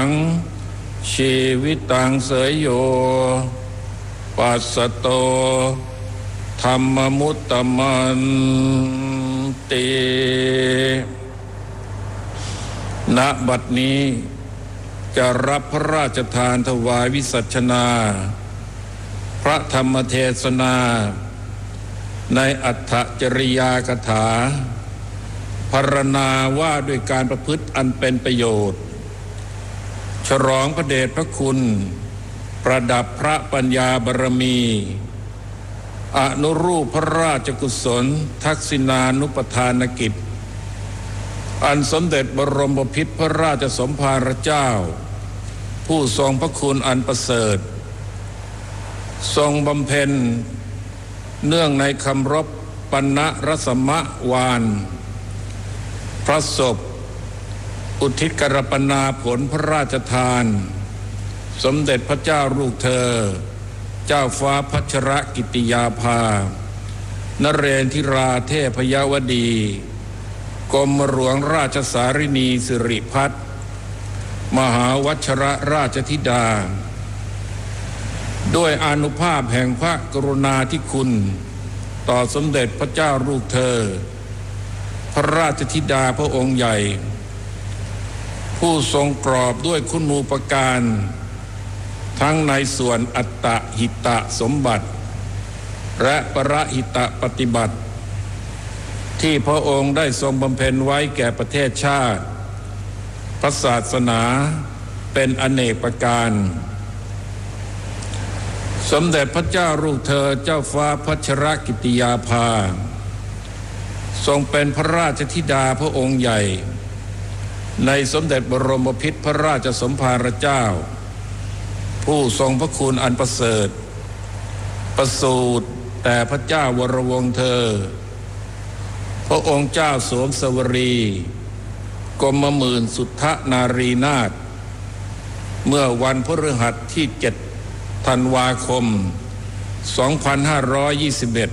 งชีวิตังเสยโยปัสสโตธรรมมุตตมันติณบัดนี้จะรับพระราชทานถวายวิสัชนาพระธรรมเทศนาในอัฏฐจริยากถาพรรณนาว่าด้วยการประพฤติอันเป็นประโยชน์ฉลองพระเดชพระคุณประดับพระปัญญาบารมีอนุรูปพระราชกุศลทักษิณานุปทานกิจอันสมเด็จบรมพิตรพระราชสมภารเจ้าผู้ทรงพระคุณอันประเสริฐทรงบำเพ็ญเนื่องในคำรบปัณณรสมวานพระศพอุทิศกรปนาผลพระราชทานสมเด็จพระเจ้าลูกเธอเจ้าฟ้าพัชรกิติยาภานเรนทิราเทพยวดีกรมหลวงราชสารินีสิริพัฒน์มหาวัชรราชธิดาด้วยอานุภาพแห่งพระกรุณาธิคุณต่อสมเด็จพระเจ้าลูกเธอพระราชธิดาพระองค์ใหญ่ผู้ทรงกรอบด้วยคุณูปการทั้งในส่วนอัตตหิตสมบัติและปรหิตปฏิบัติที่พระองค์ได้ทรงบำเพ็ญไว้แก่ประเทศชาติพระศาสนาเป็นอเนกประการสมเด็จพระเจ้าลูกเธอเจ้าฟ้าพัชรกิติยาภาทรงเป็นพระราชธิดาพระองค์ใหญ่ในสมเด็จบรมพิตรพระราชสมภารเจ้าผู้ทรงพระคุณอันประเสริฐประสูติแต่พระเจ้าวรวงศ์เธอพระองค์เจ้าสวมสวรีกรมหมื่นสุทธนารีนาถเมื่อวันพฤหัสที่7 ธันวาคม 2521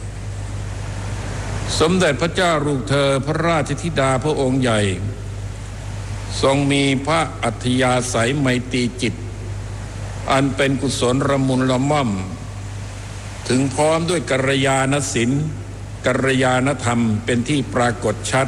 สมเด็จพระเจ้าลูกเธอพระราชธิดาพระองค์ใหญ่ทรงมีพระอัธยาศัยไมตรีจิตอันเป็นกุศลละมุนละม่อมถึงพร้อมด้วยกัลยาณศีลกัลยาณธรรมเป็นที่ปรากฏชัด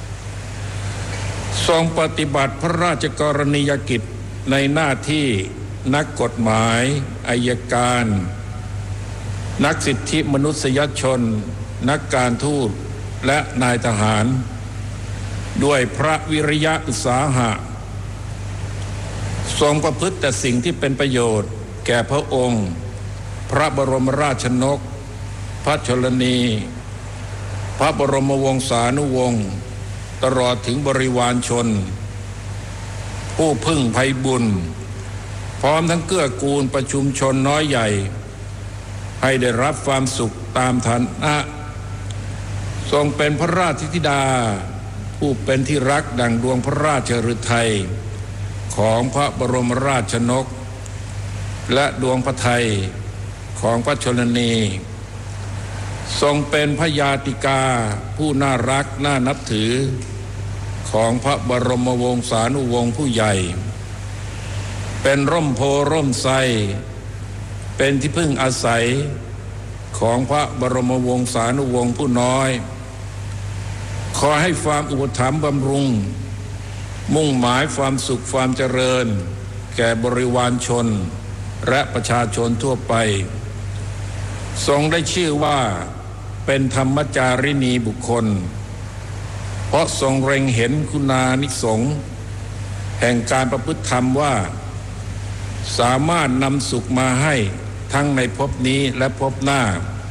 ทรงปฏิบัติพระราชกรณียกิจในหน้าที่นักกฎหมายอัยการนักสิทธิมนุษยชนนักการทูตและนายทหารด้วยพระวิริยะอุตสาหะทรงประพฤติแต่สิ่งที่เป็นประโยชน์แก่พระองค์พระบรมราชนกพระชนนีพระบรมวงศานุวงศ์ตลอดถึงบริวารชนผู้พึ่งไพบุญพร้อมทั้งเกื้อกูลประชุมชนน้อยใหญ่ให้ได้รับความสุขตามฐานะทรงเป็นพระราชธิดาผู้เป็นที่รักดั่งดวงพระราชฤทัยของพระบรมราชนกและดวงพระทัยของพระชนนีทรงเป็นพระยาติกาผู้น่ารักน่านับถือของพระบรมวงศานุวงศ์ผู้ใหญ่เป็นร่มโพร่มไทรเป็นที่พึ่งอาศัยของพระบรมวงศานุวงศ์ผู้น้อยขอให้ความอุปถัมภ์บำรุงมุ่งหมายความสุขความเจริญแก่บริวารชนและประชาชนทั่วไปทรงได้ชื่อว่าเป็นธรรมจาริณีบุคคลเพราะทรงเล็งเห็นคุณานิสงส์แห่งการประพฤติธรรมว่าสามารถนำสุขมาให้ทั้งในภพนี้และภพหน้า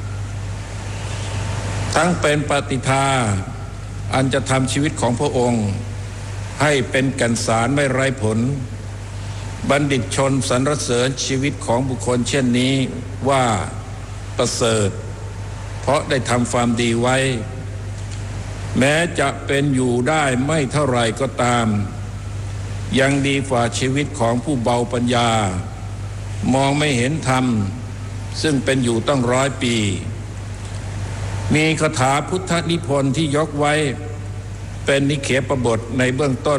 ทั้งเป็นปฏิทาอันจะทำชีวิตของพระองค์ให้เป็นแก่นสารไม่ไร้ผลบัณฑิตชนสรรเสริญชีวิตของบุคคลเช่นนี้ว่าประเสริฐเพราะได้ทำความดีไว้แม้จะเป็นอยู่ได้ไม่เท่าไรก็ตามยังดีกว่าชีวิตของผู้เบาปัญญามองไม่เห็นธรรมซึ่งเป็นอยู่ตั้ง100 ปีมีคาถาพุทธนิพนธ์ที่ยกไว้เป็นนิเขปบทในเบื้องต้น